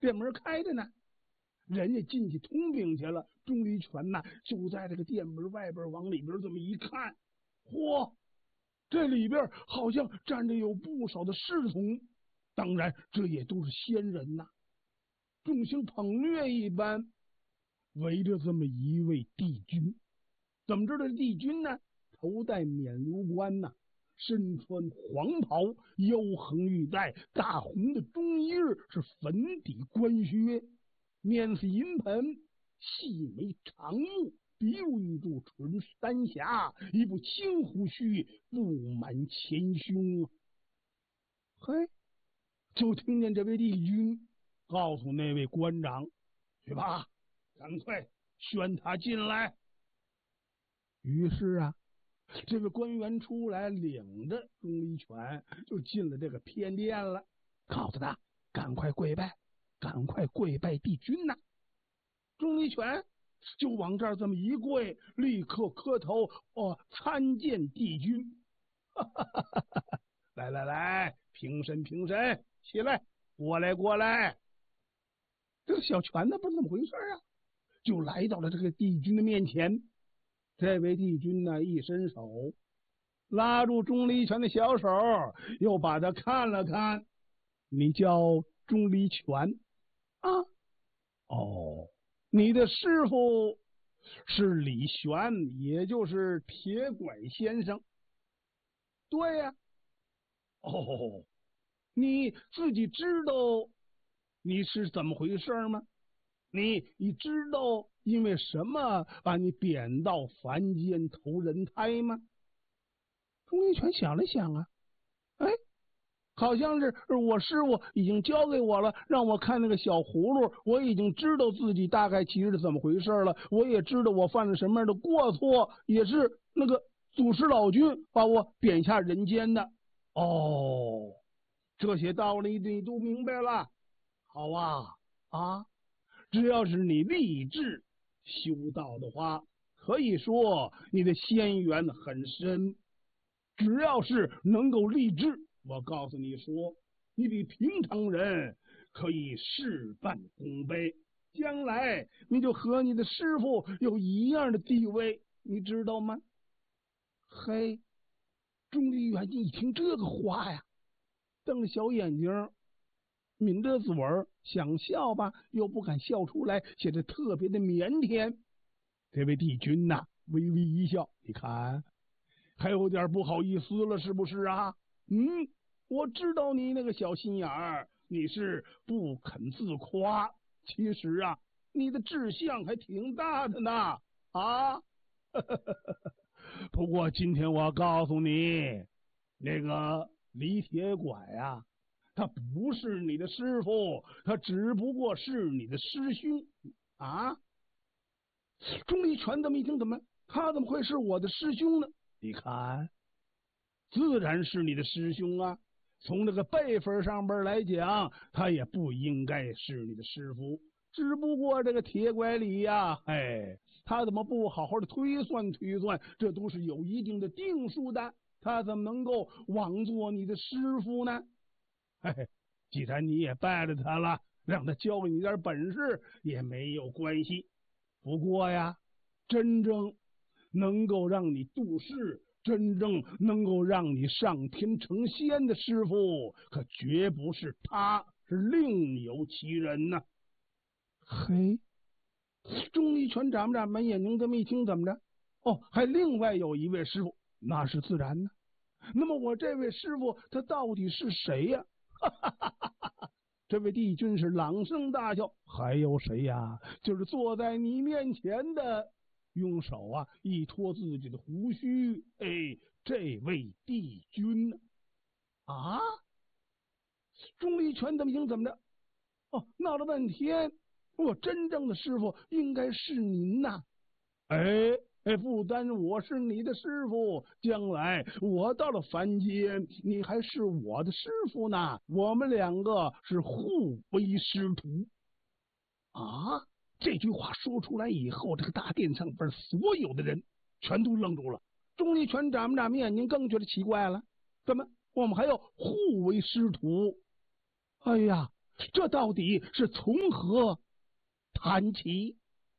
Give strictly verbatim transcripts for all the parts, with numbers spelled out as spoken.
店门开着呢，人家进去通禀去了。钟离权呐，就在这个店门外边往里边这么一看，嚯，这里边好像站着有不少的侍从，当然这也都是仙人呐，众星捧月一般，围着这么一位帝君。怎么知道帝君呢？头戴冕旒冠呐，身穿黄袍，腰横玉带，大红的中衣是粉底官靴，面似银盆，细眉长目，鼻如玉柱，唇丹霞，一部青胡须布满前胸。嘿，就听见这位帝君告诉那位官长：“去吧，赶快宣他进来。”于是啊，这位官员出来，领着钟离权就进了这个偏殿了，告诉他赶快跪拜，赶快跪拜帝君呐！钟离权就往这儿这么一跪，立刻磕头，哦，参见帝君。来来来，平身平身，起来，过来过来。这个小权呢，不是怎么回事啊，就来到了这个帝君的面前。这位帝君呢，一伸手拉住钟离权的小手，又把他看了看。你叫钟离权啊？哦，你的师傅是李玄，也就是铁拐先生。对呀、啊。哦，你自己知道你是怎么回事吗？你你知道因为什么把你贬到凡间投人胎吗？钟离权想了想啊，哎，好像是我师傅已经教给我了，让我看那个小葫芦，我已经知道自己大概其实是怎么回事了，我也知道我犯了什么样的过错，也是那个祖师老君把我贬下人间的。哦，这些道理你都明白了。好啊啊！只要是你立志修道的话，可以说你的仙缘很深。只要是能够立志，我告诉你说，你比平常人可以事半功倍，将来你就和你的师傅有一样的地位，你知道吗？嘿，钟离元一听这个话呀，瞪着小眼睛，抿着嘴儿，想笑吧，又不敢笑出来，显得特别的腼腆。这位帝君呐、啊，微微一笑，你看，还有点不好意思了，是不是啊？嗯，我知道你那个小心眼儿，你是不肯自夸。其实啊，你的志向还挺大的呢。啊，不过今天我告诉你，那个李铁拐啊，他不是你的师傅，他只不过是你的师兄啊。钟离权这么一听，怎么他怎么会是我的师兄呢？你看，自然是你的师兄啊。从这个辈分上边来讲，他也不应该是你的师傅。只不过这个铁拐李呀，哎，他怎么不好好的推算推算？这都是有一定的定数的，他怎么能够枉做你的师傅呢？嘿嘿，既然你也拜了他了，让他教给你点本事也没有关系。不过呀，真正能够让你度世，真正能够让你上天成仙的师傅，可绝不是他，是另有其人呐、啊。嘿，钟离权眨巴眨巴眼睛，这么一听，怎么着？哦，还另外有一位师傅，那是自然呢。那么我这位师傅他到底是谁呀？哈哈哈哈哈！这位帝君是朗声大笑，还有谁呀？就是坐在你面前的，用手啊一托自己的胡须，哎，这位帝君呢？啊！钟离权怎么听怎么着？哦，闹了半天，我真正的师傅应该是您呐！哎哎，不单我是你的师傅，将来我到了凡间，你还是我的师傅呢。我们两个是互为师徒啊！这句话说出来以后，这个大殿上边所有的人全都愣住了。钟离权眨巴眨巴眼睛，更觉得奇怪了：怎么我们还要互为师徒？哎呀， 这到底是从何谈起？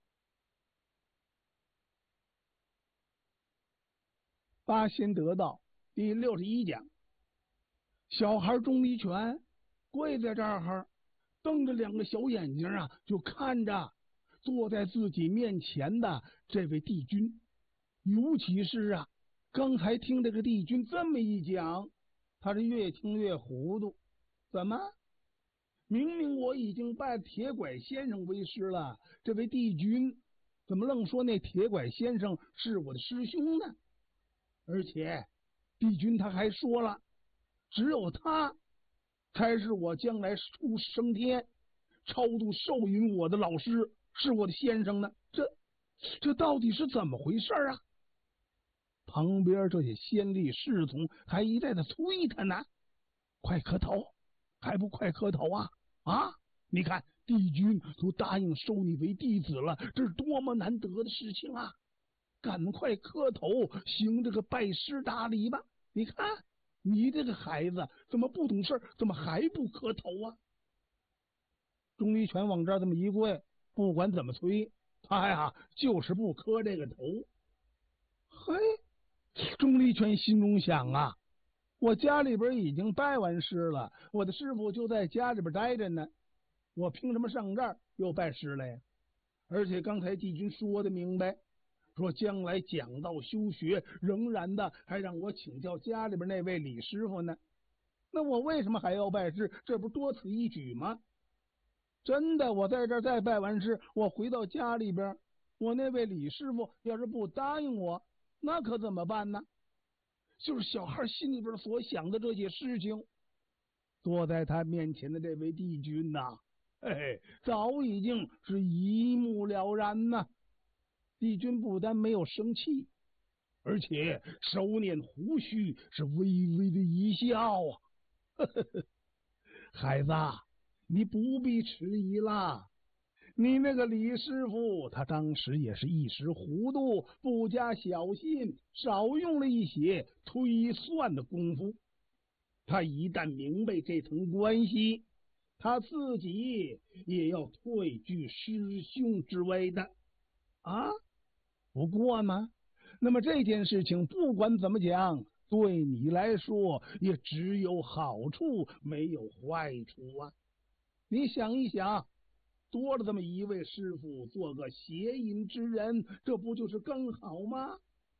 八仙得道第六十一讲，小孩钟离权跪在这儿，瞪着两个小眼睛啊，就看着坐在自己面前的这位帝君。尤其是啊，刚才听这个帝君这么一讲，他是越听越糊涂。怎么？明明我已经拜铁拐先生为师了，这位帝君怎么愣说那铁拐先生是我的师兄呢？而且帝君他还说了，只有他才是我将来出升天超度受引我的老师，是我的先生呢。这这到底是怎么回事啊？旁边这些先吏侍从还一再的催他呢，快磕头，还不快磕头啊！啊，你看帝君都答应收你为弟子了，这是多么难得的事情啊！赶快磕头，行这个拜师大礼吧！你看你这个孩子怎么不懂事，怎么还不磕头啊？钟离权往这儿这么一跪，不管怎么催，他呀就是不磕这个头。嘿，钟离权心中想啊，我家里边已经拜完师了，我的师傅就在家里边待着呢，我凭什么上这儿又拜师了呀？而且刚才帝君说的明白，说将来讲道修学，仍然的还让我请教家里边那位李师傅呢。那我为什么还要拜师？这不多此一举吗？真的，我在这儿再拜完师，我回到家里边，我那位李师傅要是不答应我，那可怎么办呢？就是小孩心里边所想的这些事情，坐在他面前的这位帝君呐、啊，嘿，早已经是一目了然呐。帝君不但没有生气，而且手捻胡须，是微微的一笑啊。呵呵呵，孩子，你不必迟疑了。你那个李师傅，他当时也是一时糊涂，不加小心，少用了一些推算的功夫。他一旦明白这层关系，他自己也要退居师兄之位的啊。不过呢，那么这件事情不管怎么讲，对你来说也只有好处，没有坏处啊。你想一想，多了这么一位师傅做个邪淫之人，这不就是更好吗？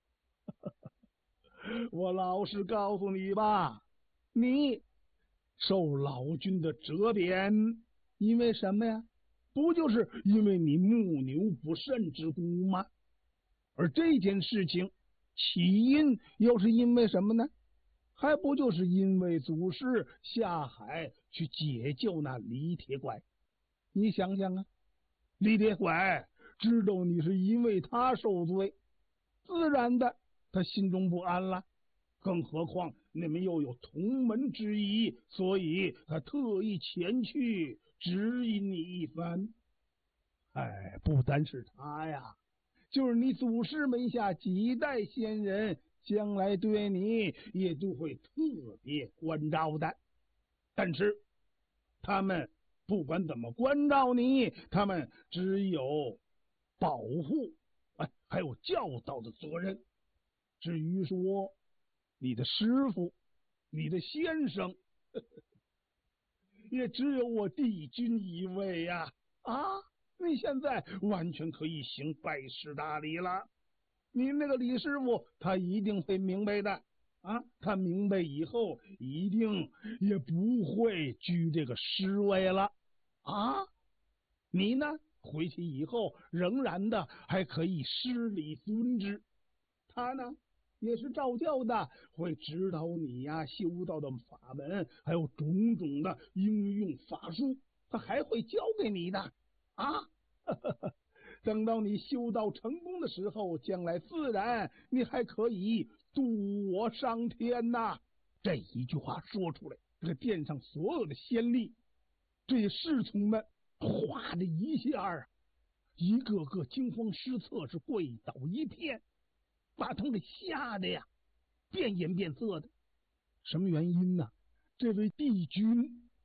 我老实告诉你吧，你受老君的责贬，因为什么呀？不就是因为你木牛不慎之故吗？而这件事情起因又是因为什么呢？还不就是因为祖师下海去解救那李铁拐？你想想啊，李铁拐知道你是因为他受罪，自然的他心中不安了。更何况你们又有同门之谊，所以他特意前去指引你一番。哎，不单是他呀，就是你祖师门下几代先人，将来对你也都会特别关照的。但是他们不管怎么关照你，他们只有保护，哎，还有教导的责任。至于说你的师傅，你的先生，呵呵，也只有我帝君一位呀！啊，你现在完全可以行拜师大礼了。你那个李师傅，他一定会明白的啊！他明白以后，一定也不会居这个师位了啊！你呢，回去以后仍然的还可以师礼尊之。他呢，也是照教的，会指导你呀、啊、修道的法门，还有种种的应用法术，他还会教给你的啊！等到你修道成功的时候，将来自然你还可以度我上天呐！这一句话说出来，这个殿上所有的先吏，这些侍从们，哗的一下啊，一个个惊慌失措，是跪倒一片，把他们给吓得呀变颜变色的。什么原因呢？这位帝君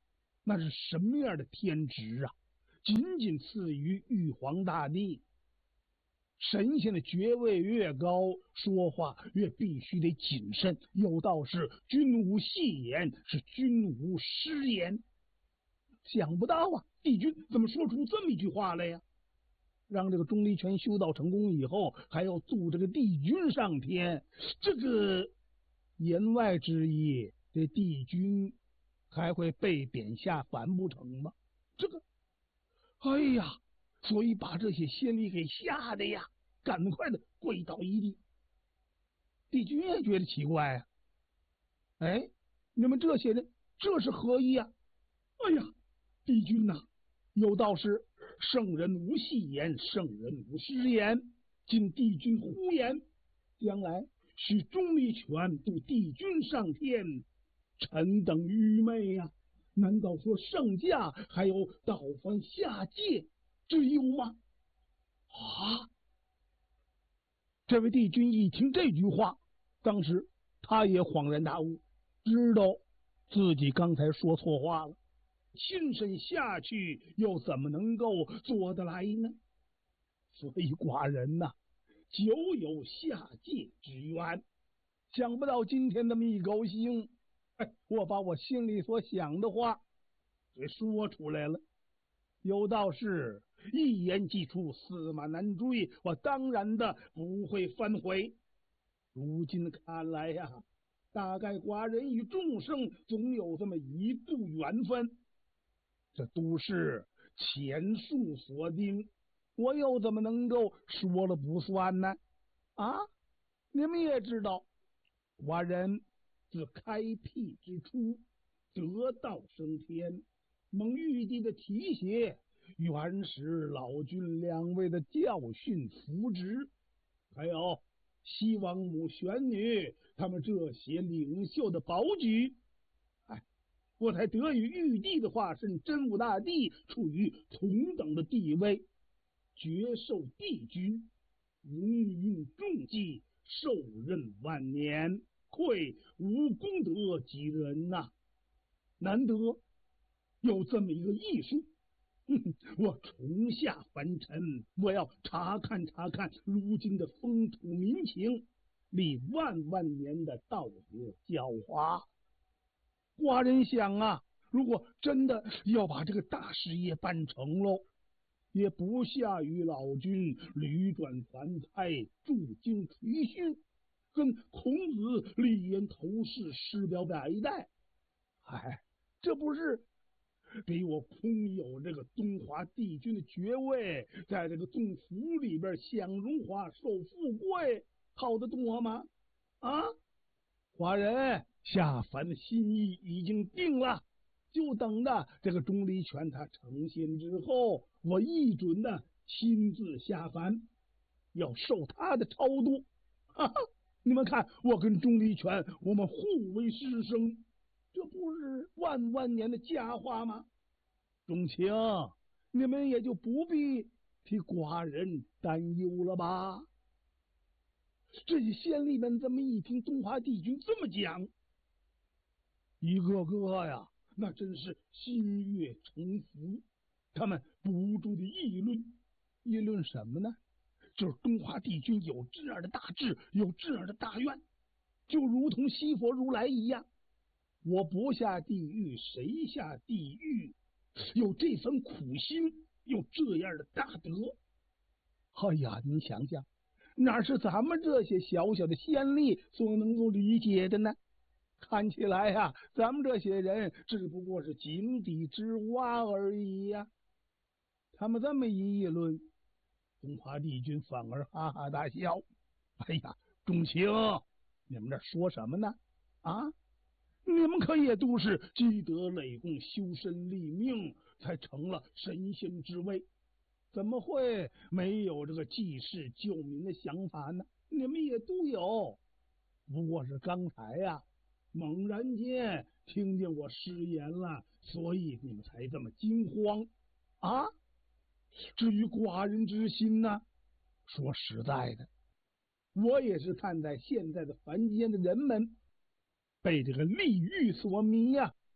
那是什么样的天职啊？仅仅次于玉皇大帝。神仙的爵位越高，说话越必须得谨慎。有道是君无戏言，是君无失言。想不到啊，帝君怎么说出这么一句话来呀？让这个钟离权修道成功以后，还要助这个帝君上天，这个言外之意，这帝君还会被贬下凡不成吗？这个，哎呀，所以把这些仙吏给吓得呀，赶快的跪倒一地。帝君也觉得奇怪啊，哎，你们这些人这是何意啊？哎呀，帝君呐、啊，有道是圣人无戏言，圣人无失言。今帝君胡言，将来许钟离权度帝君上天，臣等愚昧呀、啊！难道说圣驾还有倒凡下界之忧吗？啊！这位帝君一听这句话，当时他也恍然大悟，知道自己刚才说错话了。亲身下去又怎么能够做得来呢？所以寡人呐、啊，久有下界之冤。想不到今天这么一高兴，哎，我把我心里所想的话给说出来了。有道是一言既出，驷马难追，我当然的不会反悔。如今看来呀、啊，大概寡人与众生总有这么一度缘分。这都是前数所定，我又怎么能够说了不算呢？啊，你们也知道，寡人自开辟之初，得道升天，蒙玉帝的提携，原是老君两位的教训扶植，还有西王母、玄女他们这些领袖的保举。我才得与玉帝的化身真武大帝处于同等的地位，绝受帝君，荣运重祭，受任万年，愧无功德及人呐、啊！难得有这么一个艺术，我重下凡尘，我要查看查看如今的风土民情，历万万年的道德教化。寡人想啊，如果真的要把这个大事业办成喽，也不下于老君屡转凡胎，驻京培训，跟孔子立言头饰，师表百代。哎，这不是比我空有这个东华帝君的爵位，在这个洞府里边享荣华受富贵好得多吗？啊，寡人下凡的心意已经定了，就等着这个钟离权他成仙之后，我一准的亲自下凡，要受他的超度。哈哈，你们看，我跟钟离权，我们互为师生，这不是万万年的佳话吗？钟情，你们也就不必替寡人担忧了吧？这些仙吏们这么一听东华帝君这么讲，一个个呀，那真是心悦诚服。他们不住的议论，议论什么呢？就是东华帝君有这样的大志，有这样的大愿，就如同西佛如来一样。我不下地狱，谁下地狱？有这份苦心，有这样的大德。哎呀，你想想，哪是咱们这些小小的仙吏所能够理解的呢？看起来呀、啊，咱们这些人只不过是井底之蛙而已呀、啊。他们这么一议论，东华帝君反而哈哈大笑。哎呀，钟情，你们这说什么呢？啊，你们可也都是积德累功、修身立命，才成了神仙之位，怎么会没有这个济世救民的想法呢？你们也都有，不过是刚才呀、啊。猛然间听见我失言了，所以你们才这么惊慌啊！至于寡人之心呢，说实在的，我也是看在现在的凡间的人们被这个利欲所迷呀、啊，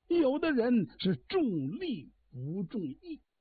有的人是重利不重义。